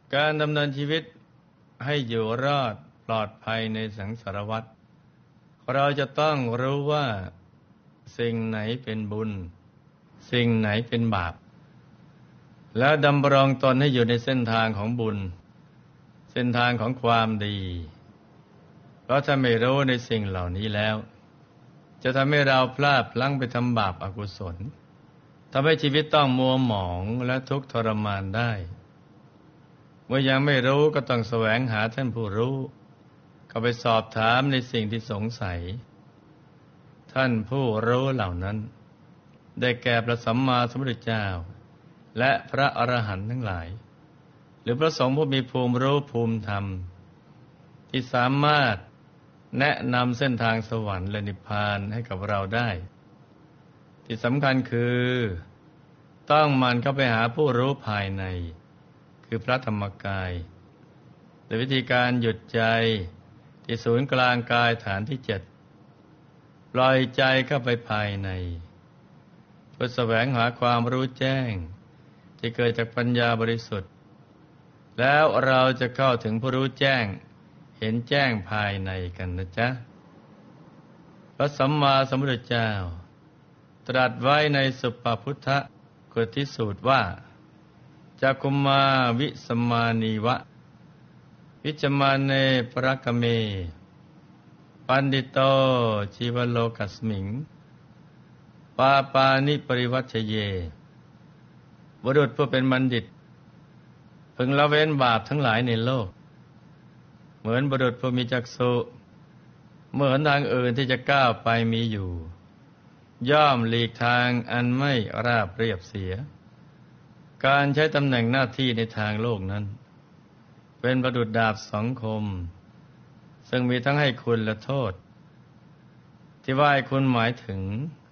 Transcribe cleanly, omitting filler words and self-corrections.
การดำเนินชีวิตให้อยู่รอดปลอดภัยในสังสารวัฏเราจะต้องรู้ว่าสิ่งไหนเป็นบุญสิ่งไหนเป็นบาปแล้วดำรงตนให้อยู่ในเส้นทางของบุญเส้นทางของความดีเพราะถ้าไม่รู้ในสิ่งเหล่านี้แล้วจะทำให้เราพลาดพลั้งไปทำบาปอกุศลทำให้ชีวิตต้องมัวหมองและทุกข์ทรมานได้เมื่อยังไม่รู้ก็ต้องแสวงหาท่านผู้รู้เข้าไปสอบถามในสิ่งที่สงสัยท่านผู้รู้เหล่านั้นได้แก่พระสัมมาสัมพุทธเจ้าและพระอรหันต์ทั้งหลายหรือพระสงฆ์ผู้มีภูมิรู้ภูมิธรรมที่สามารถแนะนำเส้นทางสวรรค์และนิพพานให้กับเราได้ที่สำคัญคือต้องหมั่นเข้าไปหาผู้รู้ภายในคือพระธรรมกายโดยวิธีการหยุดใจที่ศูนย์กลางกายฐานที่7ปล่อยใจเข้าไปภายในเพื่อแสวงหาความรู้แจ้งที่เกิดจากปัญญาบริสุทธิ์แล้วเราจะเข้าถึงผู้รู้แจ้งเห็นแจ้งภายในกันนะจ๊ะพระสัมมาสัมพุทธเจ้าตรัสไว้ในสุปปพุทธกฤติสูตรว่าจักขุมาวิสมานีวะวิจมาเนปรกเมปันดิโตชีวโลกัสมิงปาปานิปริวัชเยบุรุษผู้เป็นบัณฑิตพึงละเว้นบาปทั้งหลายในโลกเหมือนบุรุษผู้มีจักษุเมื่อหนทางอื่นที่จะก้าวไปมีอยู่ย่อมหลีกทางอันไม่ราบเรียบเสียการใช้ตำแหน่งหน้าที่ในทางโลกนั้นเป็นประดุจดาบสองคมซึ่งมีทั้งให้คุณและโทษที่ว่าให้คุณหมายถึง